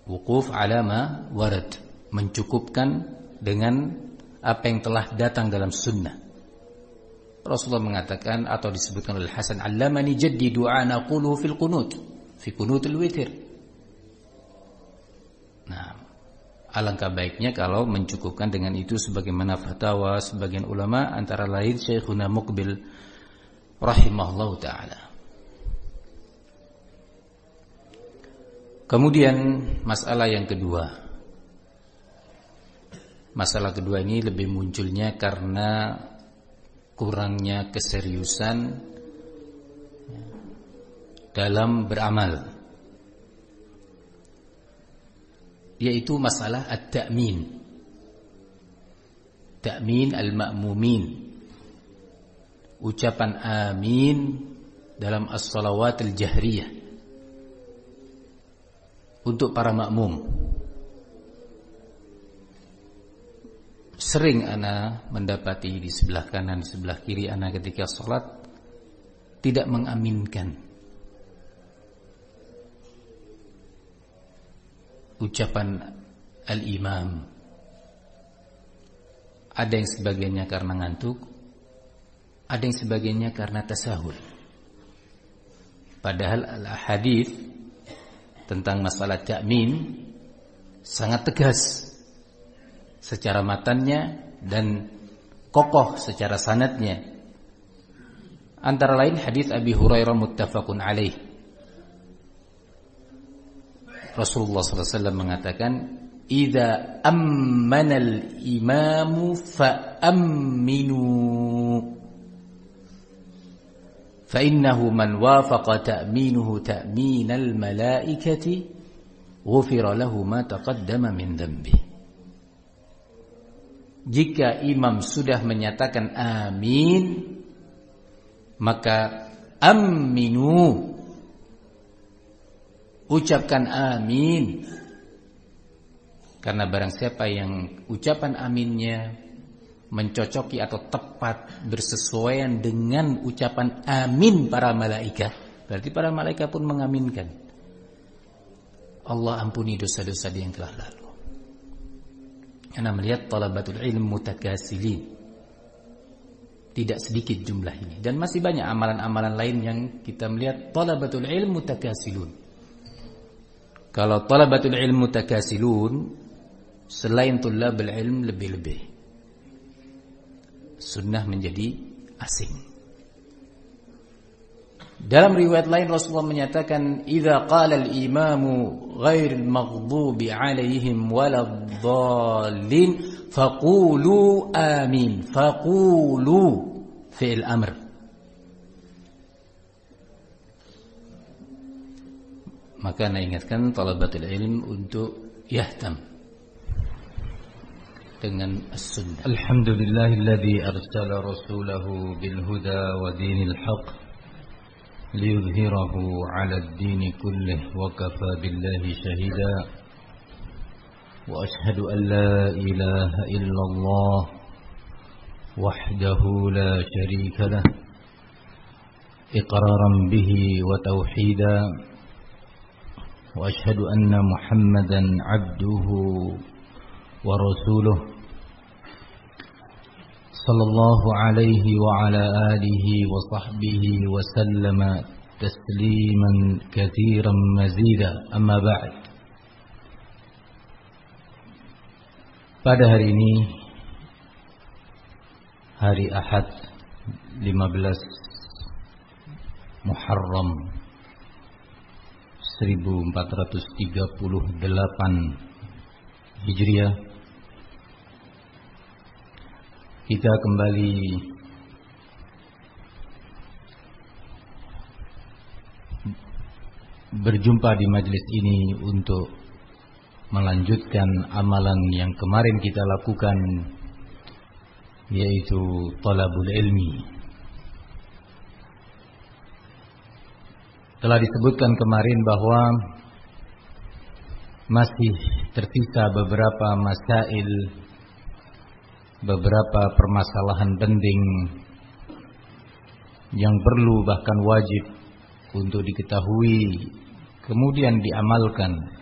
Wuquf ala ma warad, mencukupkan dengan apa yang telah datang dalam sunnah. Rasulullah mengatakan atau disebutkan oleh Hasan, "Allamani jaddi du'a naquluhu fil qunut, fi qunutul witir." Nah, alangkah baiknya kalau mencukupkan dengan itu, sebagaimana fatwa sebagian ulama, antara lain Syekhuna Muqbil rahimahullahu taala. Kemudian masalah yang kedua. Masalah kedua ini lebih munculnya karena kurangnya keseriusan dalam beramal, yaitu masalah at-ta'min. Ta'min al-ma'mumin, ucapan amin dalam as-salawat al-jahriyah untuk para makmum. Sering ana mendapati di sebelah kanan, di sebelah kiri ana ketika sholat tidak mengaminkan ucapan al-imam. Ada yang sebagiannya karena ngantuk, ada yang sebagiannya karena tasahul. Padahal al-hadits tentang masalah ta'min sangat tegas secara matannya dan kokoh secara sanadnya. Antara lain hadis Abi Hurairah muttafaqun alaih. Rasulullah SAW mengatakan, "Idza ammana al-imamu fa'amminu, fa innahu man wafaqa ta'minuhu ta'minal malaikati ghufira lahu ma taqaddama min dhanbihi." Jika imam sudah menyatakan amin, maka aminu, ucapkan amin. Karena barang siapa yang ucapan aminnya mencocoki atau tepat bersesuaian dengan ucapan amin para malaikat, berarti para malaikat pun mengaminkan. Allah ampuni dosa-dosa dia yang telah lalu. Anda melihat talabatul ilm mutakasilin, tidak sedikit jumlah ini, dan masih banyak amalan-amalan lain yang kita melihat talabatul ilm mutakasilun. Kalau talabatul ilm mutakasilun, selain tulabul ilm lebih-lebih, sunnah menjadi asing. Dalam riwayat lain Rasulullah menyatakan, "Idza qala al-imamu ghairil maghdubi 'alaihim waladdallin faqulu amin." Faqulu fi'il amr. Maka saya ingatkan talabatul ilm untuk yahtam dengan as-sunnah. Alhamdulillahilladzi arsala rasulahu bil huda wa dinil haqq ليظهره على الدين كله وكفى بالله شهيدا وأشهد أن لا إله إلا الله وحده لا شريك له إقرارا به وتوحيدا وأشهد أن محمدا عبده ورسوله صلى الله عليه وعلى آله وصحبه وسلم تسليما كثيرا مزيدا. أما بعد. Pada hari ini, hari Ahad 15 Muharram 1438 Hijriah, kita kembali berjumpa di majelis ini untuk melanjutkan amalan yang kemarin kita lakukan, yaitu talabul ilmi. Telah disebutkan kemarin bahwa masih tersisa beberapa masail, beberapa permasalahan penting yang perlu bahkan wajib untuk diketahui kemudian diamalkan